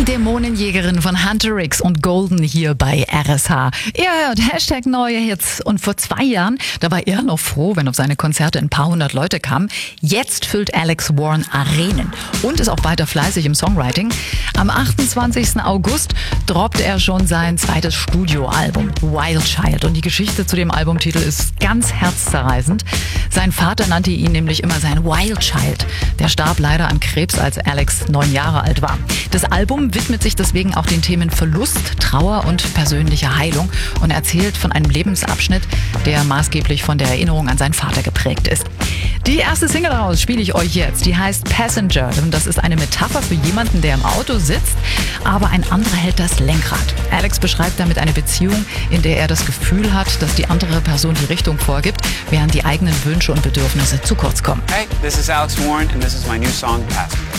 Die Dämonenjägerin von Hunter X und Golden hier bei RSH. Ihr hört Hashtag neue Hits. Und vor 2 Jahren, da war er noch froh, wenn auf seine Konzerte ein paar hundert Leute kamen. Jetzt füllt Alex Warren Arenen und ist auch weiter fleißig im Songwriting. Am 28. August droppt er schon sein zweites Studioalbum, Wild Child. Und die Geschichte zu dem Albumtitel ist ganz herzzerreißend. Sein Vater nannte ihn nämlich immer sein Wild Child. Der starb leider an Krebs, als Alex 9 Jahre alt war. Das Album widmet sich deswegen auch den Themen Verlust, Trauer und persönliche Heilung und erzählt von einem Lebensabschnitt, der maßgeblich von der Erinnerung an seinen Vater geprägt ist. Die erste Single daraus spiele ich euch jetzt. Die heißt Passenger. Und das ist eine Metapher für jemanden, der im Auto sitzt, aber ein anderer hält das Lenkrad. Alex beschreibt damit eine Beziehung, in der er das Gefühl hat, dass die andere Person die Richtung vorgibt, während die eigenen Wünsche und Bedürfnisse zu kurz kommen. Hey, this is Alex Warren and this is my new song Passenger.